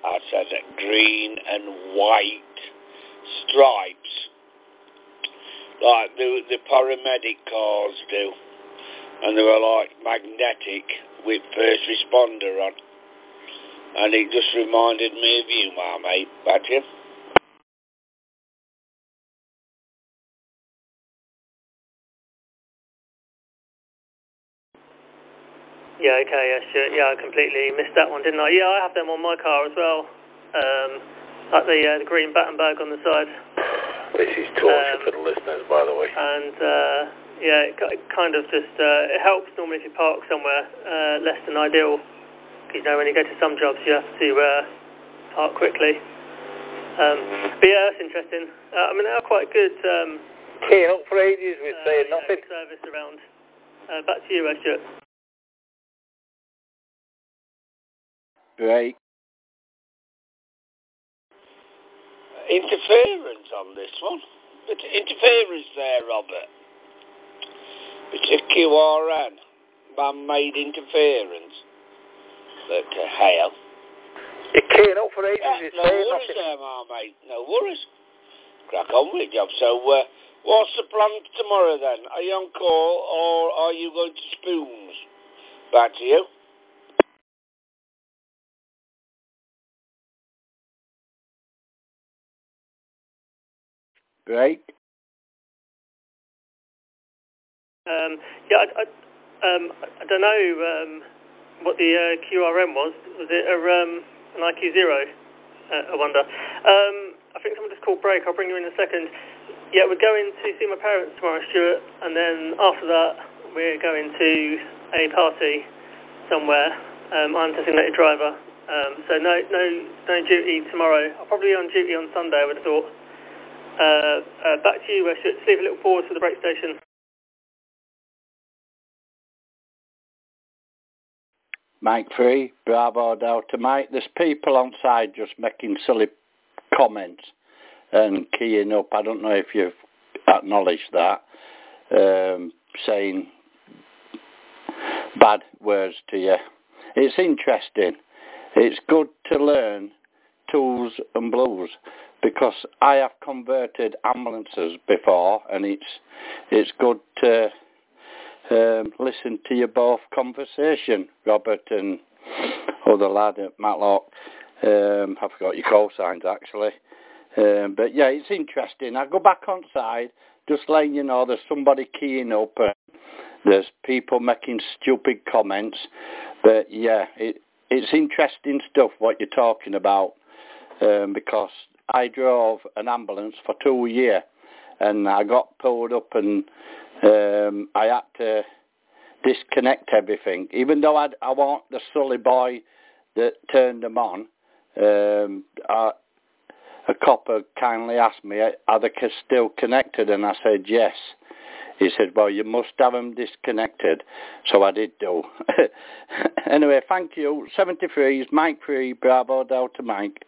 I said green and white stripes, like the paramedic cars do, and they were like magnetic with first responder on, and it just reminded me of you, my mate. Back to you. Yeah, okay, yeah, sure. Yeah, I completely missed that one, didn't I? Yeah, I have them on my car as well. Like the green Battenberg on the side. This is torture for the listeners, by the way. And, yeah, it kind of just, it helps normally if you park somewhere less than ideal. You know, when you go to some jobs, you have to park quickly. But yeah, that's interesting. I mean, they are quite good. Keying up for ages with saying nothing. Service around. Back to you, Stuart. Right. Interference on this one. But interference there, Robert. It's a QRN. Man-made interference. But hell. You're keying up for ages with No saying worries nothing. there, my mate. No worries. Crack on with your job. So, what's the plan tomorrow then? Are you on call or are you going to Spoons? Back to you. Right. Yeah, I don't know what the QRM was. Was it an IQ0? I wonder. I think someone just called break. I'll bring you in a second. Yeah, we're going to see my parents tomorrow, Stuart, and then after that we're going to a party somewhere. I'm designated driver, so no duty tomorrow. I'll probably be on duty on Sunday, I would have thought. Back to you, Stuart. Just leave a little pause for the break station. Mike 3, Bravo Delta Mike. There's people on side just making silly comments and keying up. I don't know if you've acknowledged that. Saying bad words to you. It's interesting. It's good to learn tools and blues because I have converted ambulances before, and it's good to listen to your both conversation, Robert and other lad at Matlock. I forgot your call signs actually. But yeah, it's interesting. I go back on side, just letting you know there's somebody keying up. There's people making stupid comments. But yeah, it's interesting stuff what you're talking about. Because I drove an ambulance for 2 years and I got pulled up and I had to disconnect everything. Even though I want the sully boy that turned them on, a copper kindly asked me, are they still connected? And I said, yes. He said, well, you must have them disconnected. So I did do. Anyway, thank you. 73 is Mike 3, Bravo Delta Mike.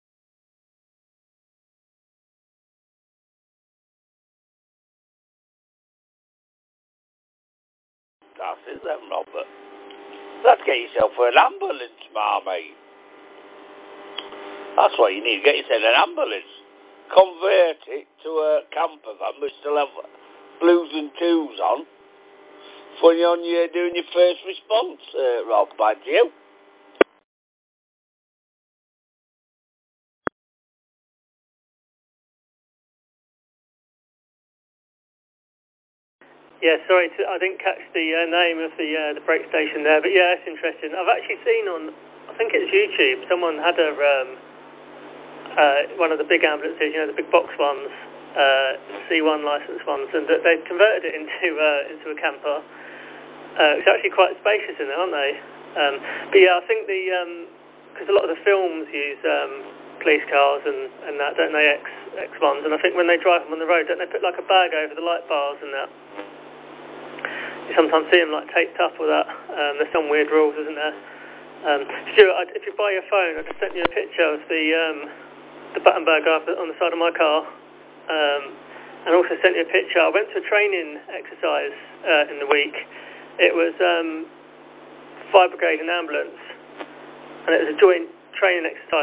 That's it then, Robert. Let's get yourself an ambulance, my mate. That's what you need. Get yourself an ambulance. Convert it to a camper van, but still have blues and twos on. When you're on your doing your first response, Rob, back to you. Yeah, sorry, I didn't catch the name of the break station there, but yeah, it's interesting. I've actually seen on, I think it's YouTube, someone had a one of the big ambulances, you know, the big box ones, C1 licensed ones, and they've converted it into a camper. It's actually quite spacious in there, aren't they? But yeah, I think because a lot of the films use police cars and that, don't they, X1s, and I think when they drive them on the road, don't they put like a bag over the light bars and that? You sometimes see them like taped up with that. There's some weird rules, isn't there? Stuart, if you buy your phone, I just sent you a picture of the Battenberg on the side of my car, and also sent you a picture. I went to a training exercise in the week. It was fire brigade and ambulance, and it was a joint training exercise.